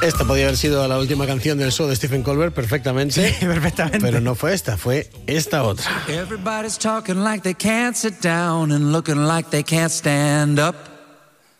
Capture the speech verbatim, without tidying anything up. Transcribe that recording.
Esta podía haber sido la última canción del show de Stephen Colbert perfectamente. Sí, perfectamente. Pero no fue esta, fue esta otra. Everybody's talking like they can't sit down and looking like they can't stand up.